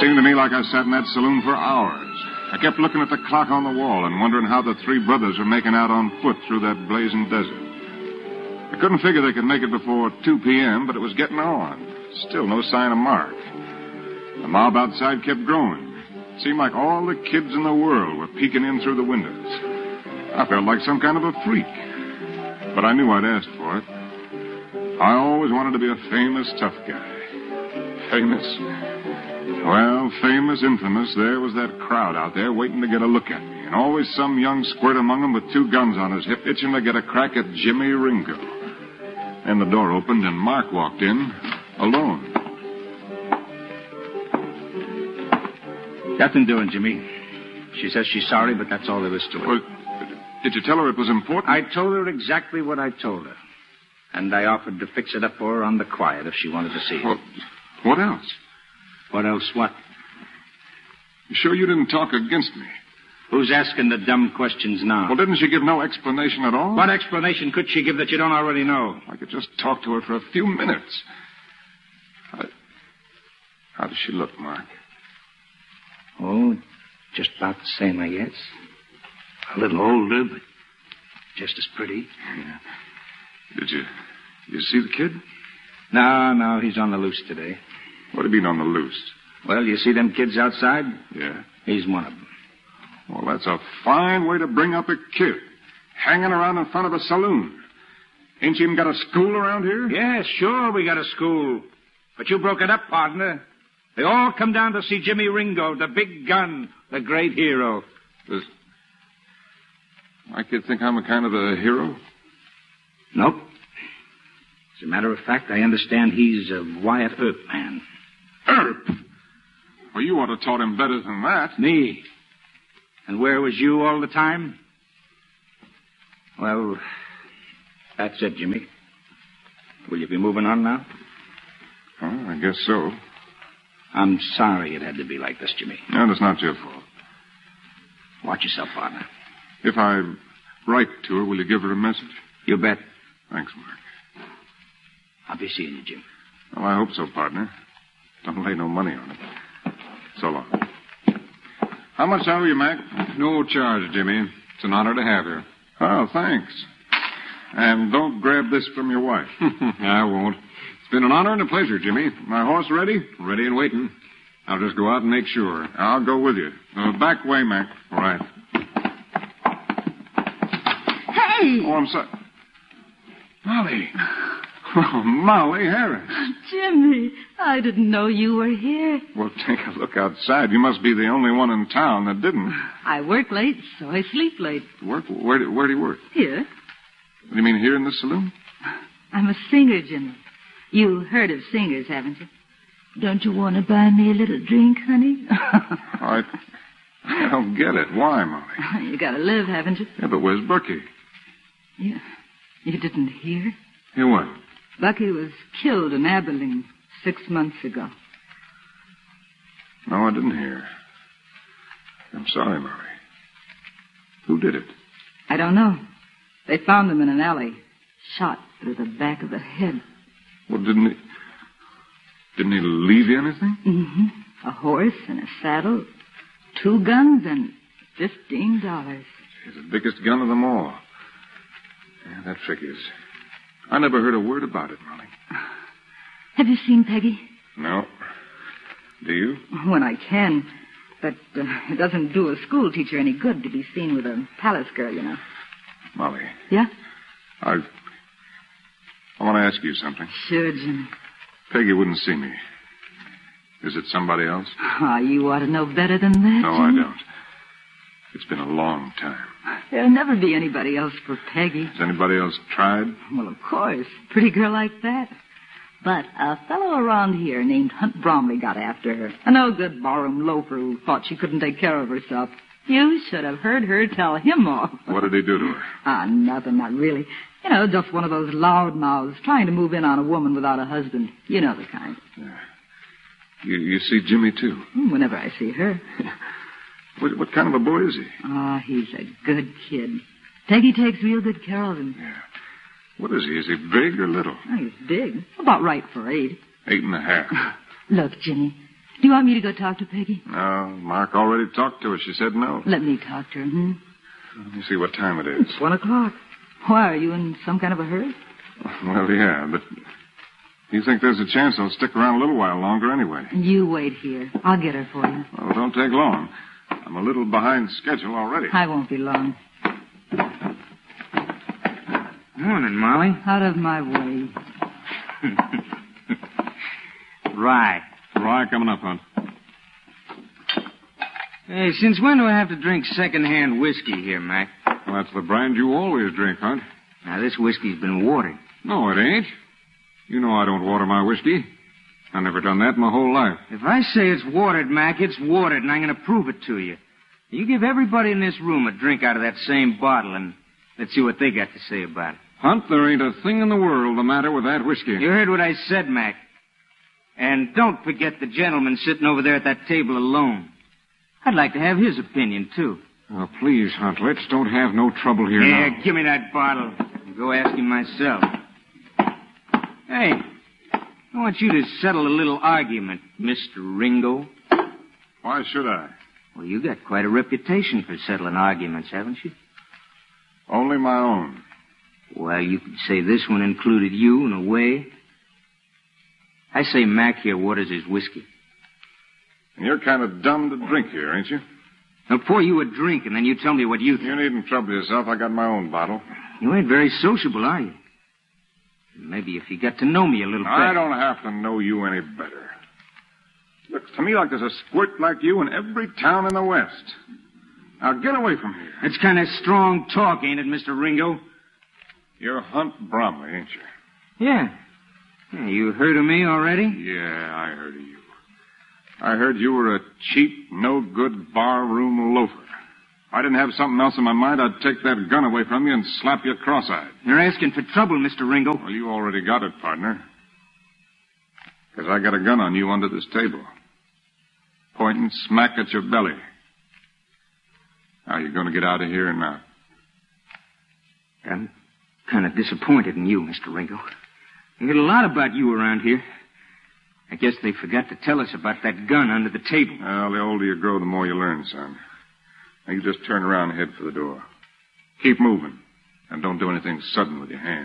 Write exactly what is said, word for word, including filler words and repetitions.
seemed to me like I sat in that saloon for hours. I kept looking at the clock on the wall and wondering how the three brothers were making out on foot through that blazing desert. I couldn't figure they could make it before two p.m., but it was getting on. Still no sign of Mark. The mob outside kept growing. It seemed like all the kids in the world were peeking in through the windows. I felt like some kind of a freak. But I knew I'd asked for it. I always wanted to be a famous tough guy. Famous? Well, famous, infamous, there was that crowd out there waiting to get a look at me. And always some young squirt among them with two guns on his hip, itching to get a crack at Jimmy Ringo. And the door opened and Mark walked in, alone. Nothing doing, Jimmy. She says she's sorry, but that's all there is to it. Well, did you tell her it was important? I told her exactly what I told her. And I offered to fix it up for her on the quiet if she wanted to see it. Well, what else? What else what? You sure you didn't talk against me? Who's asking the dumb questions now? Well, didn't she give no explanation at all? What explanation could she give that you don't already know? I could just talk to her for a few minutes. I... How does she look, Mark? Oh, just about the same, I guess. A little older, but just as pretty. Yeah. Did you... You see the kid? No, no, he's on the loose today. What do you mean on the loose? Well, you see them kids outside? Yeah. He's one of them. Well, that's a fine way to bring up a kid. Hanging around in front of a saloon. Ain't you even got a school around here? Yeah, sure, we got a school. But you broke it up, partner. They all come down to see Jimmy Ringo, the big gun, the great hero. Does my kid think I'm a kind of a hero? Nope. As a matter of fact, I understand he's a Wyatt Earp man. Earp? Well, you ought to have taught him better than that. Me? And where was you all the time? Well, that's it, Jimmy. Will you be moving on now? Oh, I guess so. I'm sorry it had to be like this, Jimmy. No, that's not your fault. Watch yourself, partner. If I write to her, will you give her a message? You bet. Thanks, Mark. I'll be seeing you, Jim. Well, I hope so, partner. Don't lay no money on it. So long. How much owe you, Mac? No charge, Jimmy. It's an honor to have you. Oh, thanks. And don't grab this from your wife. I won't. It's been an honor and a pleasure, Jimmy. My horse ready? Ready and waiting. I'll just go out and make sure. I'll go with you. Uh, back way, Mac. All right. Hey! Oh, I'm sorry. Molly. Oh, Molly Harris. Jimmy, I didn't know you were here. Well, take a look outside. You must be the only one in town that didn't. I work late, so I sleep late. Work? Where do, where do you work? Here. What do you mean, here in the saloon? I'm a singer, Jimmy. You heard of singers, haven't you? Don't you want to buy me a little drink, honey? I, I don't get it. Why, Molly? You gotta live, haven't you? Yeah, but where's Bucky? You, you didn't hear? Hear what? Bucky was killed in Abilene six months ago. No, I didn't hear. I'm sorry, Molly. Who did it? I don't know. They found him in an alley, shot through the back of the head. Well, didn't he... Didn't he leave you anything? Mm-hmm. A horse and a saddle, two guns, and fifteen dollars. He's the biggest gun of them all. Yeah, that figures. I never heard a word about it, Molly. Have you seen Peggy? No. Do you? When I can. But uh, it doesn't do a school teacher any good to be seen with a palace girl, you know. Molly. Yeah? I... I want to ask you something. Sure, Jimmy. Peggy wouldn't see me. Is it somebody else? Oh, you ought to know better than that, No, Jimmy. I don't. It's been a long time. There'll never be anybody else for Peggy. Has anybody else tried? Well, of course. Pretty girl like that. But a fellow around here named Hunt Bromley got after her. A no-good barroom loafer who thought she couldn't take care of herself. You should have heard her tell him off. What did he do to her? Ah, nothing, not really. You know, just one of those loud mouths trying to move in on a woman without a husband. You know the kind. Yeah. You, you see Jimmy, too? Whenever I see her. What, what kind of a boy is he? Ah, oh, he's a good kid. Peggy takes real good care of him. Yeah. What is he? Is he big or little? Oh, he's big. About right for eight. Eight and a half. Look, Jimmy, Do you want me to go talk to Peggy? No, Mark already talked to her. She said no. Let me talk to her, hmm? Let me see what time it is. It's one o'clock. Why, are you in some kind of a hurry? Well, yeah, but you think there's a chance I'll stick around a little while longer anyway. You wait here. I'll get her for you. Well, don't take long. I'm a little behind schedule already. I won't be long. Morning, Molly. Out of my way. Rye. Rye coming up, Hunt. Hey, since when do I have to drink second-hand whiskey here, Mac? Well, that's the brand you always drink, Hunt. Now, this whiskey's been watered. No, it ain't. You know I don't water my whiskey. I've never done that my whole life. If I say it's watered, Mac, it's watered, and I'm going to prove it to you. You give everybody in this room a drink out of that same bottle, and let's see what they got to say about it. Hunt, there ain't a thing in the world the matter with that whiskey. You heard what I said, Mac. And don't forget the gentleman sitting over there at that table alone. I'd like to have his opinion, too. Oh, please, Hunt, let's don't have no trouble here Yeah, now. give me that bottle. I'll go ask him myself. Hey, I want you to settle a little argument, Mister Ringo. Why should I? Well, you got quite a reputation for settling arguments, haven't you? Only my own. Well, you could say this one included you in a way. I say Mac here waters his whiskey. And you're kind of dumb to drink here, ain't you? I'll pour you a drink, and then you tell me what you think. You needn't trouble yourself. I got my own bottle. You ain't very sociable, are you? Maybe if you got to know me a little better. I don't have to know you any better. Looks to me like there's a squirt like you in every town in the West. Now, get away from here. That's kind of strong talk, ain't it, Mister Ringo? You're Hunt Bromley, ain't you? Yeah. yeah. You heard of me already? Yeah, I heard of you. I heard you were a cheap, no-good barroom loafer. If I didn't have something else in my mind, I'd take that gun away from you and slap you cross-eyed. You're asking for trouble, Mister Ringo. Well, you already got it, partner. Because I got a gun on you under this table. Pointing smack at your belly. Now, you're going to get out of here now. I'm kind of disappointed in you, Mister Ringo. I heard a lot about you around here. I guess they forgot to tell us about that gun under the table. Well, the older you grow, the more you learn, son. Now, you just turn around and head for the door. Keep moving. And don't do anything sudden with your hands.